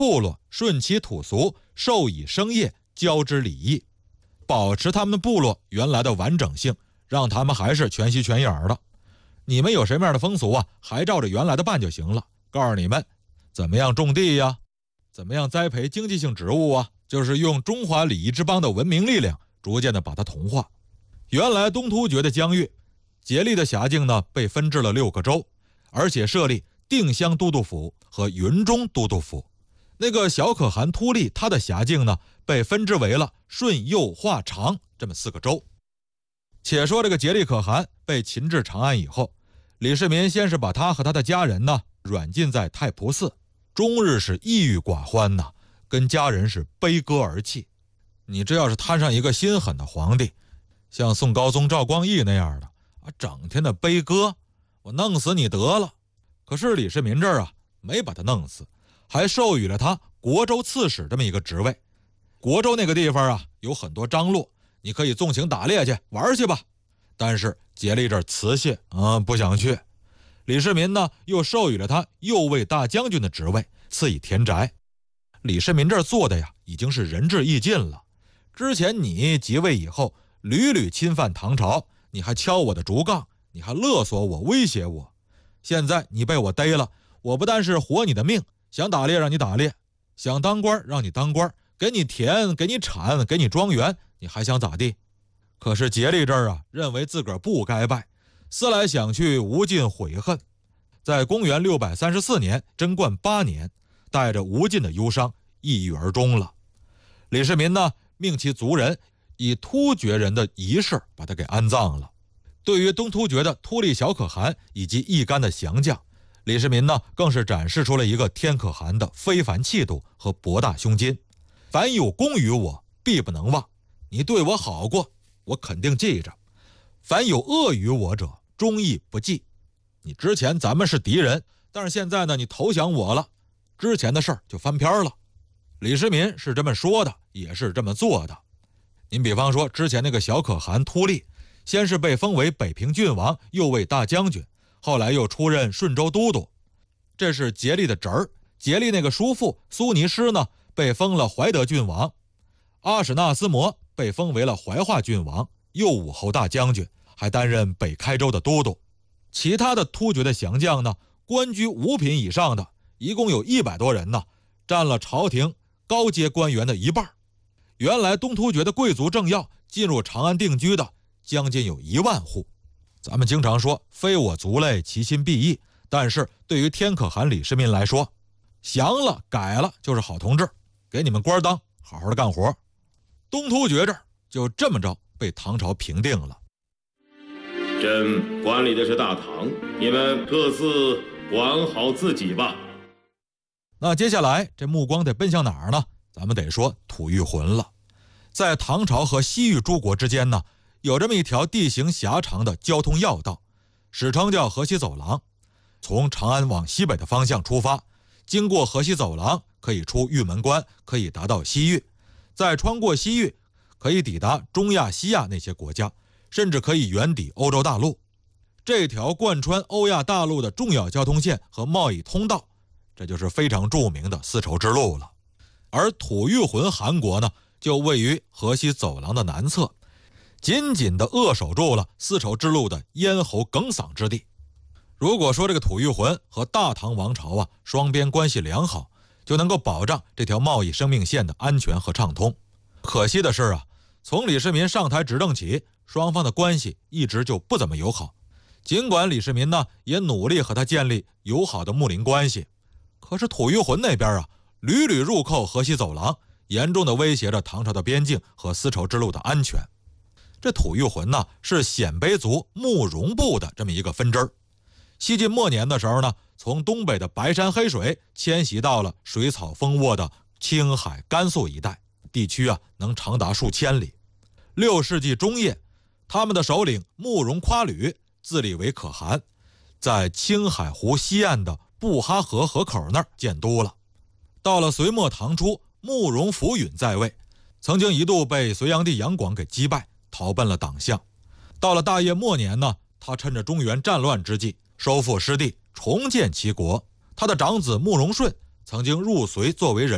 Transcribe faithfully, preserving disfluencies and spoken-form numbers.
部落顺其土俗，授以生业，教之礼义，保持他们的部落原来的完整性，让他们还是全息全影的。你们有什么样的风俗啊，还照着原来的办就行了。告诉你们怎么样种地呀，怎么样栽培经济性植物啊，就是用中华礼仪之邦的文明力量逐渐的把它同化。原来东突厥的疆域，颉利的辖境呢被分治了六个州，而且设立定襄都督府和云中都督府。那个小可汗突利，他的辖境呢被分支为了顺右化长这么四个州。且说这个颉利可汗被擒至长安以后，李世民先是把他和他的家人呢软禁在太仆寺，终日是抑郁寡欢呐，跟家人是悲歌而泣。你这要是摊上一个心狠的皇帝，像宋高宗赵光义那样的啊，整天的悲歌，我弄死你得了。可是李世民这儿啊没把他弄死，还授予了他国州刺史这么一个职位。国州那个地方啊有很多张洛，你可以纵情打猎去玩去吧。但是颉利这儿辞谢啊、嗯，不想去。李世民呢又授予了他右卫大将军的职位，赐以田宅。李世民这儿做的呀已经是仁至义尽了。之前你即位以后屡屡侵犯唐朝，你还敲我的竹杠，你还勒索我，威胁我。现在你被我逮了，我不但是活你的命，想打猎让你打猎，想当官让你当官，给你田，给你产，给你庄园，你还想咋地？可是颉利这儿啊认为自个儿不该败，思来想去无尽悔恨。在公元六百三十四年贞观八年，带着无尽的忧伤抑郁而终了。李世民呢命其族人以突厥人的仪式把他给安葬了。对于东突厥的突利小可汗以及一干的降将，李世民呢更是展示出了一个天可汗的非凡气度和博大胸襟。凡有功于我，必不能忘。你对我好过，我肯定记着；凡有恶于我者，忠义不记。你之前咱们是敌人，但是现在呢，你投降我了，之前的事儿就翻篇了。李世民是这么说的，也是这么做的。您比方说，之前那个小可汗突利，先是被封为北平郡王、右卫大将军，后来又出任顺州都督。这是颉利的侄儿，颉利那个叔父苏尼师呢，被封了怀德郡王。阿史那思摩被封为了怀化郡王、右武侯大将军，还担任北开州的都督。其他的突厥的降将呢，官居五品以上的一共有一百多人呢，占了朝廷高阶官员的一半。原来东突厥的贵族政要进入长安定居的将近有一万户。咱们经常说非我族类，其心必异，但是对于天可汗李世民来说，降了改了就是好同志，给你们官当，好好的干活。东突厥这儿就这么着被唐朝平定了。 朕管理的是大唐，你们各自管好自己吧。 那接下来这目光得奔向哪儿呢？咱们得说吐谷浑了。在唐朝和西域诸国之间呢，有这么一条地形狭长的交通要道，史称叫河西走廊。从长安往西北的方向出发，经过河西走廊可以出玉门关，可以达到西域，再穿过西域可以抵达中亚、西亚那些国家，甚至可以远抵欧洲大陆。这条贯穿欧亚大陆的重要交通线和贸易通道，这就是非常著名的丝绸之路了。而吐谷浑汗国呢，就位于河西走廊的南侧，紧紧地扼守住了丝绸之路的咽喉梗嗓之地。如果说这个吐谷浑和大唐王朝啊双边关系良好，就能够保障这条贸易生命线的安全和畅通。可惜的是啊，从李世民上台执政起，双方的关系一直就不怎么友好。尽管李世民呢也努力和他建立友好的睦邻关系，可是吐谷浑那边啊屡屡入寇河西走廊，严重的威胁着唐朝的边境和丝绸之路的安全。这吐谷浑呢是鲜卑族慕容部的这么一个分支儿。西晋末年的时候呢，从东北的白山黑水迁徙到了水草丰沃的青海、甘肃一带，地区啊能长达数千里。六世纪中叶，他们的首领慕容夸吕自立为可汗，在青海湖西岸的布哈河河口那儿建都了。到了隋末唐初，慕容福允在位，曾经一度被隋炀帝杨广给击败，逃奔了党项。到了大业末年呢，他趁着中原战乱之际，收复失地，重建齐国。他的长子慕容顺曾经入隋作为人